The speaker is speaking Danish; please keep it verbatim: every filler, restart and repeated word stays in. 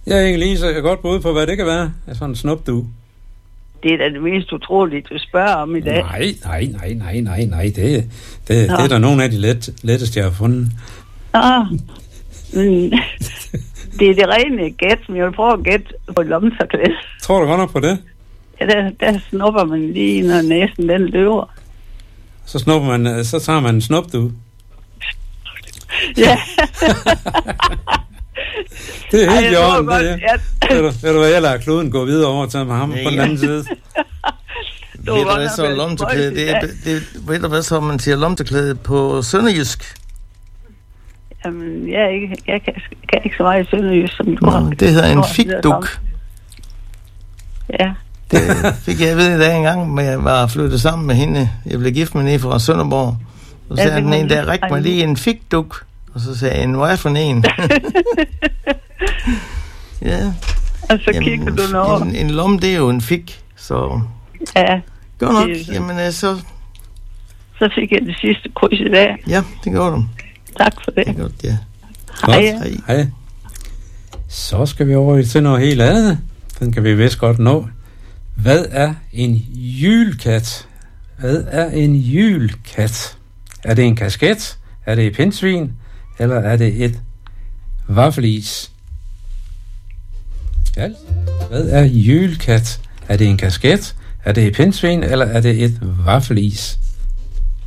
Jeg er ikke lige så godt bud på, hvad det kan være. Sådan en snupdue. Det er da det mest utrolige, du spørger om i dag. Nej, nej, nej, nej, nej, nej. Det, det, det er der nogle af de let, letteste, jeg har fundet. Ah, mm, det er det rene gæt, men jeg vil prøve at gætte på lommetørklæde. Tror du godt nok på det? Ja, der, der snupper man lige, når næsen den løber. Så snupper man, så tager man en snupdue. Ja. Det er helt i orden. Godt, det, ja. ved, du, ved du hvad, jeg lader kloden gå videre over til ham ja, på den anden side. Ved du hvad så lommetørklæde? Det er, det, ved du hvad så man siger lommetørklæde på sønderjysk? Jamen, jeg, er ikke, jeg kan, kan ikke så meget i sønderjysk, som du har. Det hedder en figduk. Ja. Det fik jeg ved i dag engang, men jeg var flyttet sammen med hende. Jeg blev gift med hende fra Sønderborg. Så sagde ja, den en, der rækte mig lige en figduk. Og så sagde jeg, en hvad for en? Ja. Og så kigger du noget. En, en lomme, det er jo en fig, så... Ja. Godt nok, jamen så... Så fik jeg det sidste kryds i dag. Ja, det gjorde du. Tak for det. Det er godt, ja. Hej. Hej. Hej. Så skal vi over til noget helt andet. Den kan vi vist godt nå. Hvad er en jylkat? Hvad er en jylkat? Er det en kasket? Er det et pindsvin? Eller er det et vaffelis? Ja. Hvad er jylkat? Er det en kasket? Er det et pindsvin? Eller er det et vaffelis?